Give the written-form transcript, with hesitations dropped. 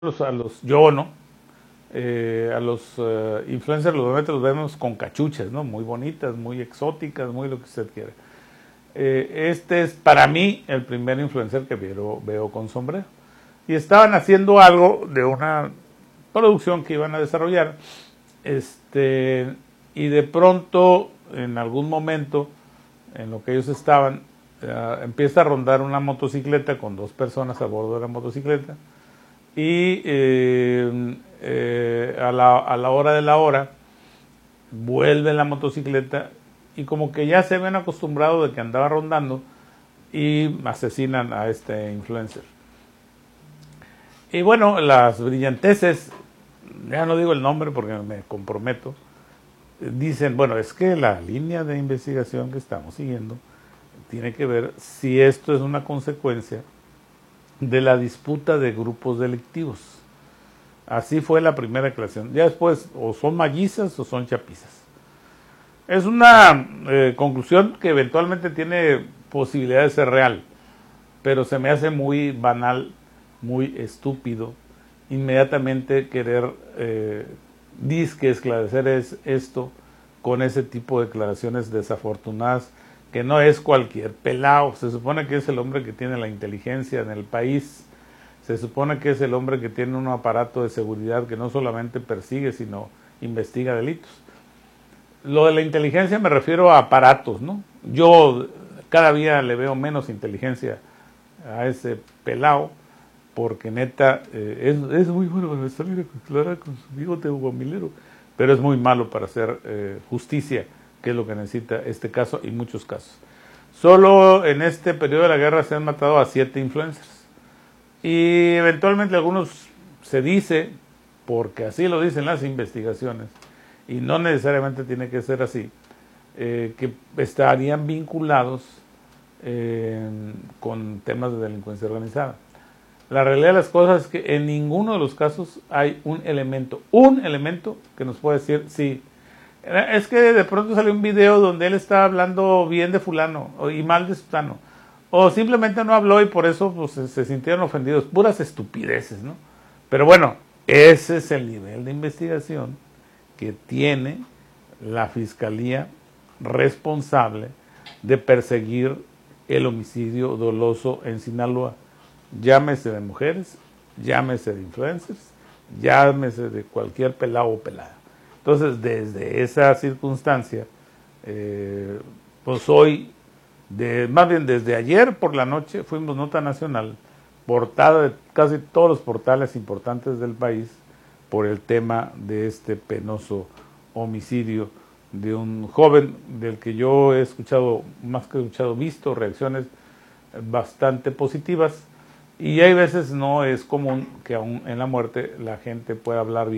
yo no, a los influencers los vemos con cachuchas, ¿no? Muy bonitas, muy exóticas, muy lo que usted quiera. Este es para mí el primer influencer que veo con sombrero. Y estaban haciendo algo de una producción que iban a desarrollar. Y de pronto, en algún momento, en lo que ellos estaban, empieza a rondar una motocicleta con dos personas a bordo de la motocicleta. Y a la hora de la hora vuelve la motocicleta y como que ya se habían acostumbrado de que andaba rondando y asesinan a este influencer. Y bueno, las brillanteces, ya no digo el nombre porque me comprometo, dicen, bueno, es que la línea de investigación que estamos siguiendo tiene que ver si esto es una consecuencia de la disputa de grupos delictivos. Así fue la primera aclaración. Ya después, o son mellizas o son chapizas. Es una conclusión que eventualmente tiene posibilidad de ser real, pero se me hace muy banal, muy estúpido, inmediatamente querer disque esclarecer esto con ese tipo de declaraciones desafortunadas, que no es cualquier pelao. Se supone que es el hombre que tiene la inteligencia en el país, se supone que es el hombre que tiene un aparato de seguridad que no solamente persigue, sino investiga delitos. Lo de la inteligencia me refiero a aparatos, ¿no? Yo cada día le veo menos inteligencia a ese pelao, porque neta es muy bueno para salir a aclarar con su bigote guamilero, pero es muy malo para hacer justicia, que es lo que necesita este caso y muchos casos. Solo en este periodo de la guerra se han matado a 7 influencers. Y eventualmente algunos se dice, porque así lo dicen las investigaciones, y no necesariamente tiene que ser así, que estarían vinculados con temas de delincuencia organizada. La realidad de las cosas es que en ninguno de los casos hay un elemento que nos puede decir, sí, es que de pronto sale un video donde él está hablando bien de fulano y mal de sutano, o simplemente no habló y por eso pues, se sintieron ofendidos. Puras estupideces, ¿no? Pero bueno, ese es el nivel de investigación que tiene la Fiscalía responsable de perseguir el homicidio doloso en Sinaloa. Llámese de mujeres, llámese de influencers, llámese de cualquier pelado o pelada. Entonces, desde esa circunstancia, pues hoy, más bien desde ayer por la noche, fuimos nota nacional, portada de casi todos los portales importantes del país, por el tema de este penoso homicidio de un joven del que yo he escuchado, más que escuchado, visto reacciones bastante positivas, y hay veces no es común que aún en la muerte la gente pueda hablar bien